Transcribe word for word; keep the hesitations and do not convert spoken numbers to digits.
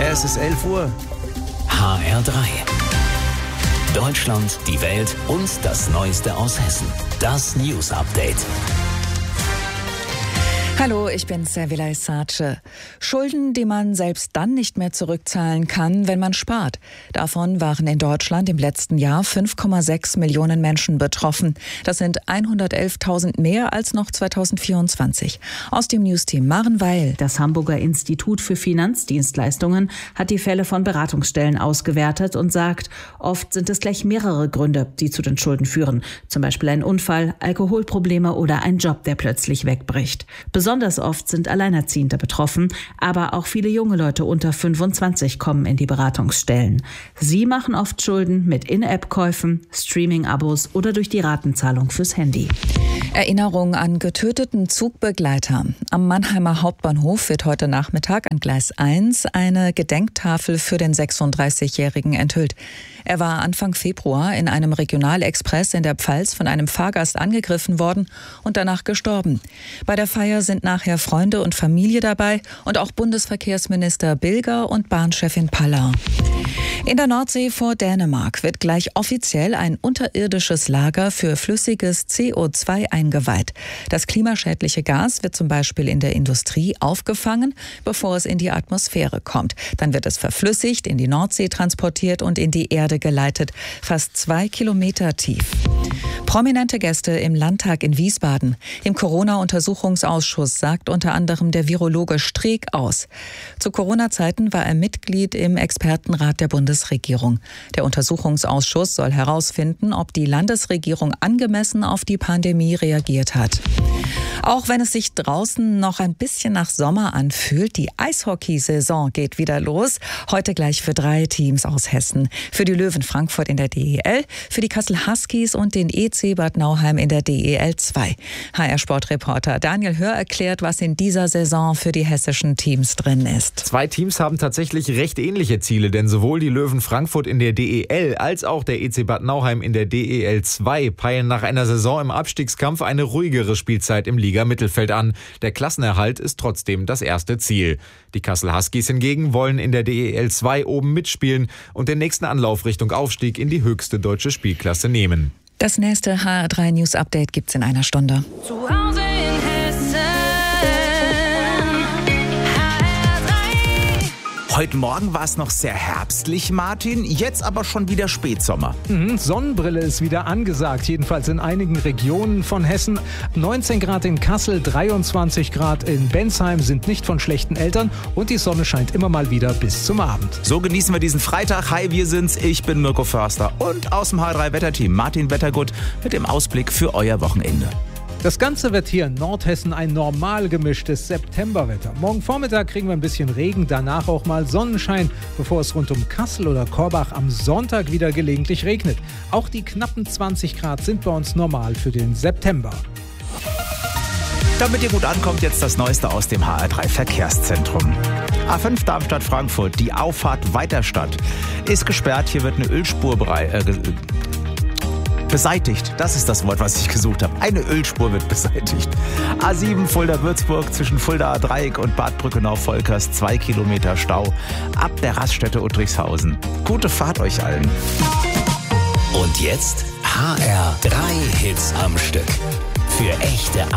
Es ist elf Uhr. H R drei. Deutschland, die Welt und das Neueste aus Hessen. Das News Update. Hallo, ich bin Servilay Sace. Schulden, die man selbst dann nicht mehr zurückzahlen kann, wenn man spart. Davon waren in Deutschland im letzten Jahr fünf Komma sechs Millionen Menschen betroffen. Das sind hundertelftausend mehr als noch zweitausendvierundzwanzig. Aus dem Newsteam Maren Weil. Das Hamburger Institut für Finanzdienstleistungen hat die Fälle von Beratungsstellen ausgewertet und sagt, oft sind es gleich mehrere Gründe, die zu den Schulden führen. Zum Beispiel ein Unfall, Alkoholprobleme oder ein Job, der plötzlich wegbricht. Besonders oft sind Alleinerziehende betroffen, aber auch viele junge Leute unter fünfundzwanzig kommen in die Beratungsstellen. Sie machen oft Schulden mit In-App-Käufen, Streaming-Abos oder durch die Ratenzahlung fürs Handy. Erinnerung an getöteten Zugbegleiter. Am Mannheimer Hauptbahnhof wird heute Nachmittag an Gleis eins eine Gedenktafel für den sechsunddreißigjährigen enthüllt. Er war Anfang Februar in einem Regionalexpress in der Pfalz von einem Fahrgast angegriffen worden und danach gestorben. Bei der Feier sind nachher Freunde und Familie dabei und auch Bundesverkehrsminister Bilger und Bahnchefin Paller. In der Nordsee vor Dänemark wird gleich offiziell ein unterirdisches Lager für flüssiges C O zwei eingeweiht. Das klimaschädliche Gas wird zum Beispiel in der Industrie aufgefangen, bevor es in die Atmosphäre kommt. Dann wird es verflüssigt, in die Nordsee transportiert und in die Erde geleitet, fast zwei Kilometer tief. Prominente Gäste im Landtag in Wiesbaden. Im Corona-Untersuchungsausschuss sagt unter anderem der Virologe Streeck aus. Zu Corona-Zeiten war er Mitglied im Expertenrat der Bundesregierung. Der Untersuchungsausschuss soll herausfinden, ob die Landesregierung angemessen auf die Pandemie reagiert hat. Auch wenn es sich draußen noch ein bisschen nach Sommer anfühlt, die Eishockeysaison geht wieder los. Heute gleich für drei Teams aus Hessen. Für die Löwen Frankfurt in der D E L, für die Kassel Huskies und den E C Bad Nauheim in der D E L zwei. H R-Sportreporter Daniel Hör erklärt, was in dieser Saison für die hessischen Teams drin ist. Zwei Teams haben tatsächlich recht ähnliche Ziele, denn sowohl die Löwen Frankfurt in der D E L als auch der E C Bad Nauheim in der D E L zwei peilen nach einer Saison im Abstiegskampf eine ruhigere Spielzeit im Liga-Mittelfeld an. Der Klassenerhalt ist trotzdem das erste Ziel. Die Kassel Huskies hingegen wollen in der D E L zwei oben mitspielen und den nächsten Anlauf Richtung Aufstieg in die höchste deutsche Spielklasse nehmen. Das nächste H R drei News Update gibt's in einer Stunde. Zu Hause in Hessen. H R drei. Heute Morgen war es noch sehr herbstlich, Martin. Jetzt aber schon wieder Spätsommer. Mhm, Sonnenbrille ist wieder angesagt, jedenfalls in einigen Regionen von Hessen. neunzehn Grad in Kassel, dreiundzwanzig Grad in Bensheim sind nicht von schlechten Eltern und die Sonne scheint immer mal wieder bis zum Abend. So genießen wir diesen Freitag. Hi, wir sind's. Ich bin Mirko Förster und aus dem H R drei Wetterteam Martin Wettergut mit dem Ausblick für euer Wochenende. Das Ganze wird hier in Nordhessen ein normal gemischtes Septemberwetter. Morgen Vormittag kriegen wir ein bisschen Regen, danach auch mal Sonnenschein, bevor es rund um Kassel oder Korbach am Sonntag wieder gelegentlich regnet. Auch die knappen zwanzig Grad sind bei uns normal für den September. Damit ihr gut ankommt, jetzt das Neueste aus dem H R drei Verkehrszentrum. A fünf Darmstadt-Frankfurt, die Auffahrt Weiterstadt ist gesperrt. Hier wird eine Ölspur berei- äh, beseitigt. Das ist das Wort, was ich gesucht habe. Eine Ölspur wird beseitigt. A sieben Fulda-Würzburg zwischen Fulda-Dreieck und Bad Brückenau-Volkers. Zwei Kilometer Stau ab der Raststätte Uttrichshausen. Gute Fahrt euch allen. Und jetzt H R drei Hits am Stück. Für echte